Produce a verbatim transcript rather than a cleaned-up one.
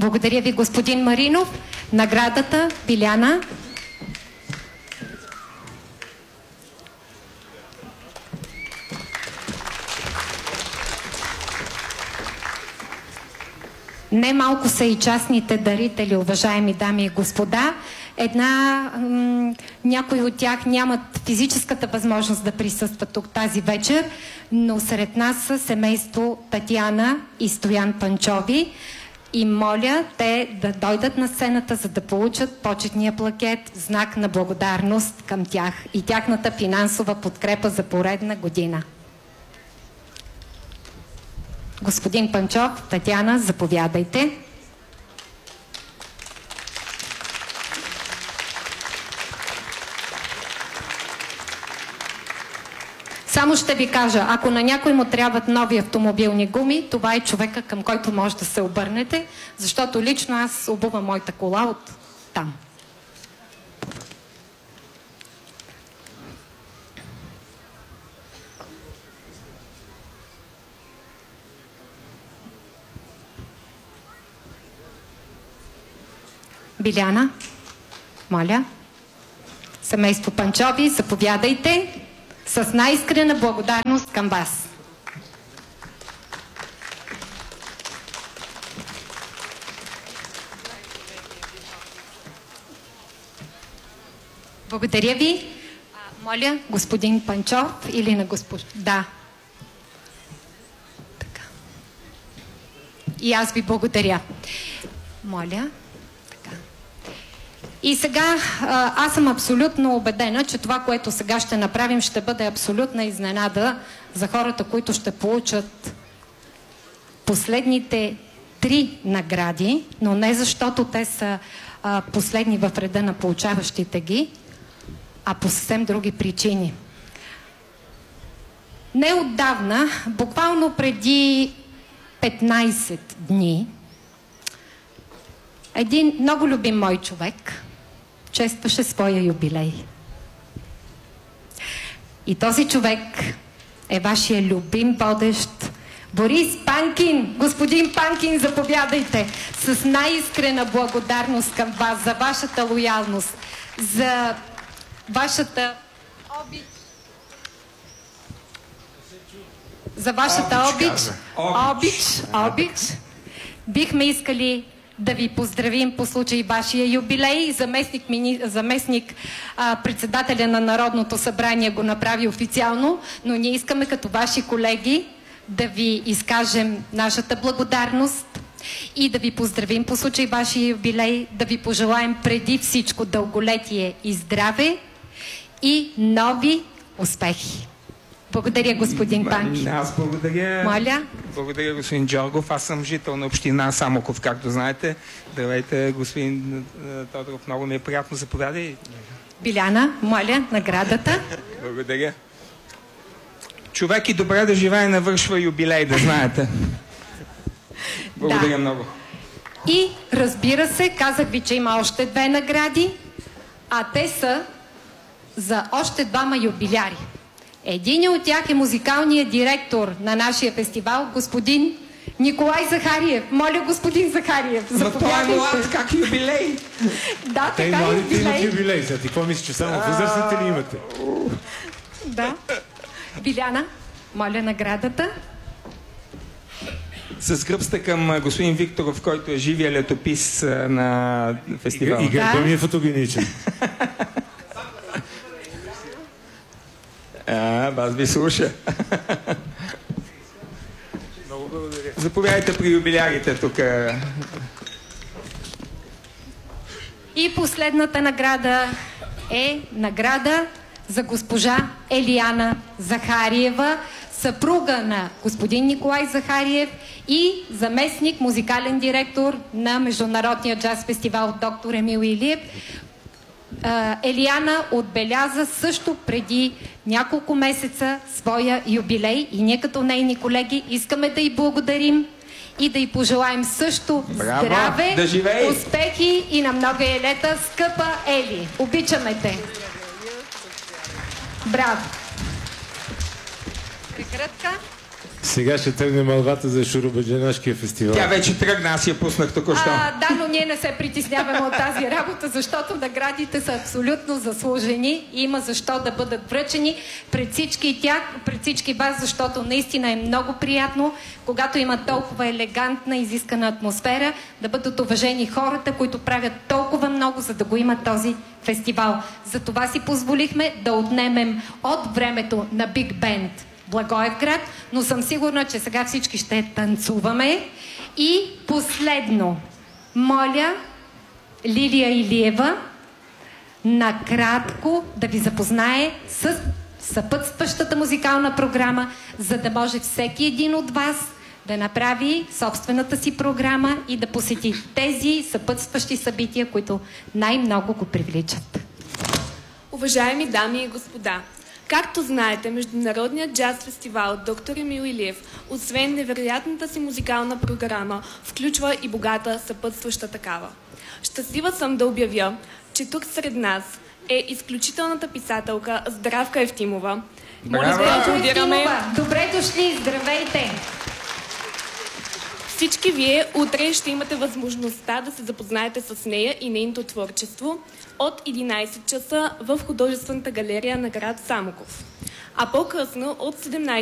Благодаря ви, господин Маринов. Наградата, Биляна. Не малко са и частните дарители, уважаеми дами и господа. Една, м- някои от тях нямат физическата възможност да присъстват тук тази вечер, но сред нас са семейство Татяна и Стоян Панчови. И моля те да дойдат на сцената, за да получат почетния плакет, знак на благодарност към тях и тяхната финансова подкрепа за поредна година. Господин Панчов, Татяна, заповядайте. Само ще ви кажа, ако на някой му трябват нови автомобилни гуми, това е човека, към който може да се обърнете, защото лично аз обувам моята кола от там. Биляна, моля. Семейство Панчови, заповядайте с най-искрена благодарност към вас. Благодаря ви. А, моля, господин Панчов или на госпожа... Да. Така. И аз ви благодаря. Моля. И сега аз съм абсолютно убедена, че това, което сега ще направим, ще бъде абсолютна изненада за хората, които ще получат последните три награди, но не защото те са а, последни в реда на получаващите ги, а по съвсем други причини. Не отдавна, буквално преди петнайсет дни, един много любим мой човек честваше своя юбилей. И този човек е вашия любим водещ Борис Панкин. Господин Панкин, заповядайте с най-искрена благодарност към вас за вашата лоялност, за вашата обич, за вашата обич, обич, обич. Бихме искали да ви поздравим по случай вашия юбилей. Заместник, мини... заместник а, председателя на Народното събрание го направи официално, но ние искаме като ваши колеги да ви изкажем нашата благодарност и да ви поздравим по случай вашия юбилей, да ви пожелаем преди всичко дълголетие и здраве и нови успехи. Благодаря, господин Панки. Аз благодаря. Моля. Благодаря, господин Джоргов. Аз съм жител на община Самоков, както знаете. Здравейте, господин Тодоров. Много ми е приятно. Заповядай. Биляна, моля, наградата. Благодаря. Човек и добре да живее навършва юбилей, да знаете. Благодаря да. Много. И разбира се, казах ви, че има още две награди, а те са за още двама юбиляри. Един от тях е музикалният директор на нашия фестивал, господин Николай Захариев. Моля, господин Захариев, заповядайте. Но той е млад, как юбилей? Да, те така е юбилей. имат юбилей. За ти какво мислиш, че само възрастните ли имате? Да. Биляна, моля наградата. С гръб сте към господин Викторов, който е живия летопис на фестивала. И, и гърба ми е фотогеничен. А, аз ви слуша. Много благодаря. Заповядайте при юбилярите тук. И последната награда е награда за госпожа Елиана Захариева, съпруга на господин Николай Захариев и заместник музикален директор на Международния джаз фестивал доктор Емил Илиев. Елиана отбеляза също преди няколко месеца своя юбилей и ние като нейни колеги искаме да й благодарим и да й пожелаем също Браво, здраве, да успехи и на много елета, скъпа Ели. Обичаме те! Браво! Прегръдка. Сега ще тръгне мълвата за Шуробаджанашкия фестивал. Тя вече тръгна, аз я пуснах току-що. Да, но ние не се притесняваме от тази работа, защото наградите са абсолютно заслужени и има защо да бъдат връчени пред всички тях, пред всички вас, защото наистина е много приятно, когато има толкова елегантна, изискана атмосфера, да бъдат уважени хората, които правят толкова много, за да го има този фестивал. За това си позволихме да отнемем от времето на Биг Бенд Благоевград, но съм сигурна, че сега всички ще танцуваме. И последно, моля Лилия Илиева накратко да ви запознае с съпътстващата музикална програма, за да може всеки един от вас да направи собствената си програма и да посети тези съпътстващи събития, които най-много го привличат. Уважаеми дами и господа, както знаете, Международният джаз фестивал Доктор Емил Илиев, освен невероятната си музикална програма, включва и богата съпътстваща такава. Щастлива съм да обявя, че тук сред нас е изключителната писателка Здравка Евтимова. Моля да я аплодираме. Добре дошли, здравейте! Всички вие утре ще имате възможността да се запознаете с нея и нейното творчество от единайсет часа в художествената галерия на град Самоков. А по-късно от седемнайсет